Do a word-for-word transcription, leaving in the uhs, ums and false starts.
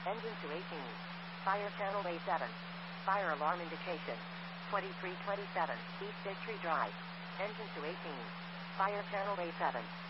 Engine to eighteen. Fire channel A seven. Fire alarm indication. twenty-three twenty-seven, East Victory Drive. Engine to eighteen. Fire channel A seven.